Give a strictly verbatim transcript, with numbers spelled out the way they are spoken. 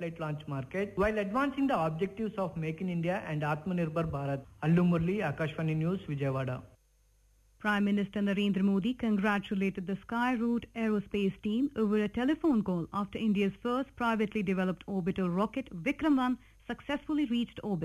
satellite launch market while advancing the objectives of Make in India and Atmanirbhar Bharat. Allu Murli, Akashvani News, Vijayawada. Prime Minister Narendra Modi congratulated the Skyroot aerospace team over a telephone call after India's first privately developed orbital rocket Vikram one successfully reached orbit.